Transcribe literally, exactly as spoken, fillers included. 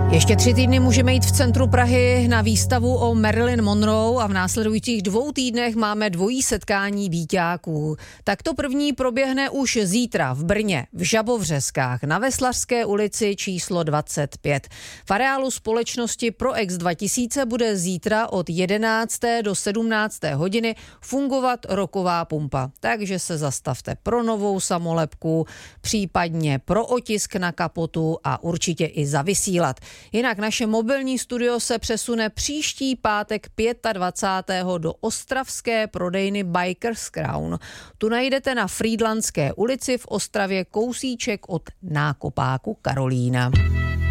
Ještě tři týdny můžeme jít v centru Prahy na výstavu o Marilyn Monroe a v následujících dvou týdnech máme dvojí setkání víťáků. Tak to první proběhne už zítra v Brně, v Žabovřeskách, na Veslařské ulici číslo dvacet pět. V areálu společnosti ProEx dva tisíce bude zítra od jedenácté do sedmnácté hodiny fungovat roková pumpa. Takže se zastavte pro novou samolepku, případně pro otisk na kapotu a určitě i zavysílat. Jinak naše mobilní studio se přesune příští pátek dvacátého pátého do ostravské prodejny Bikers Crown. Tu najdete na Frýdlantské ulici v Ostravě kousíček od nákopáku Karolína.